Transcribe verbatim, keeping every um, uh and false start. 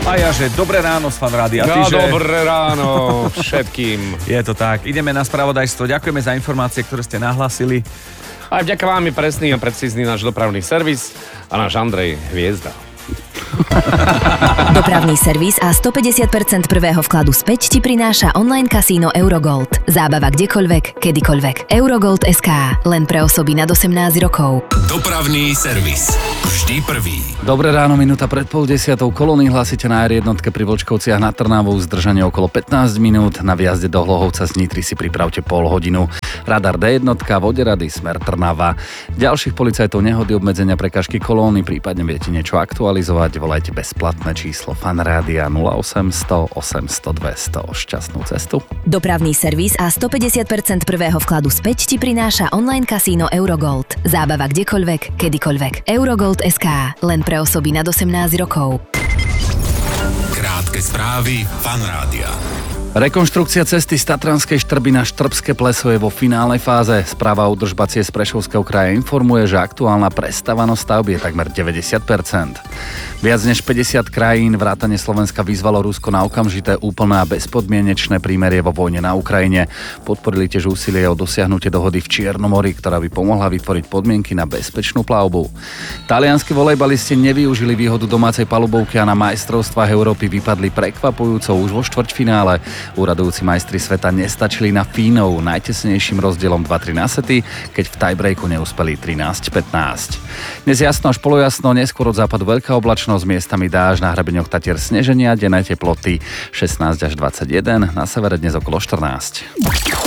Maja, že dobré ráno z Fan Rádia. No, že... dobré ráno všetkým. Je to tak. Ideme na spravodajstvo. Ďakujeme za informácie, ktoré ste nahlásili. A vďaka vám je presný a precízny náš dopravný servis a náš Andrej Hviezda. Dopravný servis a stopäťdesiat percent prvého vkladu späť ti prináša online kasíno Eurogold. Zábava kdekoľvek, kedykoľvek. Eurogold bodka es ká. Len pre osoby nad osemnásť rokov. Dopravný servis. Vždy prvý. Dobré ráno, minúta pred pol desiatou. Kolóny hlásite na er jednotke pri Vlčkovciach nad Trnavou. Zdržanie okolo pätnásť minút. Na viazde do Hlohovca z Nitry si pripravte pol hodinu. Radar dé jednotka, Voderady, smer Trnava. Ďalších policajtov nehody, obmedzenia, prekažky kolóny, prípadne viete niečo aktualizovať, volajte bezplatné číslo Fan Rádia nula osem nula nula osem nula nula dvesto. Šťastnú cestu. Dopravný servis a stopäťdesiat percent prvého vkladu späť ti prináša online kasíno Eurogold. Zábava kdekoľvek, kedykoľvek. Eurogold bodka es ká. Len pre osoby nad osemnásť rokov. Krátke správy Fan Rádia. Rekonštrukcia cesty z Tatranskej Štrby na Štrbské Pleso je vo finálnej fáze. Správa údržbacie z Prešovského kraja informuje, že aktuálna prestávanosť stavby je takmer deväťdesiat percent. Viac než päťdesiat krajín vrátane Slovenska vyzvalo Rusko na okamžité, úplné a bezpodmienečné prímerie vo vojne na Ukrajine. Podporili tiež úsilie o dosiahnutie dohody v Čiernom mori, ktorá by pomohla vytvoriť podmienky na bezpečnú plavbu. Talianski volejbalisti nevyužili výhodu domácej palubovky a na majstrovstvách Európy vypadli prekvapujúco už vo štvrťfinále. Úradujúci majstri sveta nestačili na Fínov najtesnejším rozdielom dva tri na sety, keď v tiebreaku neúspeli trinásť pätnásť. Dnes jasno až polojasno, neskôr od západu veľká oblačnosť, miestami dážď, na hrebeňoch Tatier sneženia, denné teploty šestnásť až dvadsaťjeden, na severe dnes okolo štrnásť.